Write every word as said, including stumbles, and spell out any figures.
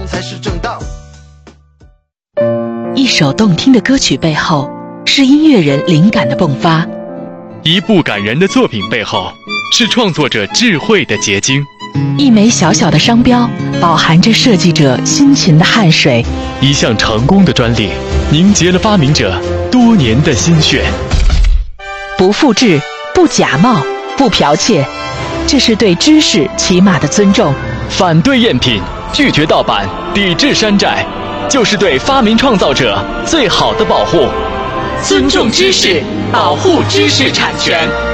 才是正道。 一首动听的歌曲背后，是音乐人灵感的迸发； 一部感人的作品背后，是创作者智慧的结晶； 一枚小小的商标，饱含着设计者辛勤的汗水； 一项成功的专利，凝结了发明者多年的心血。 不复制，不假冒，不剽窃，这是对知识起码的尊重。 反对赝品，拒绝盗版，抵制山寨，就是对发明创造者最好的保护。 尊重知识，保护知识产权。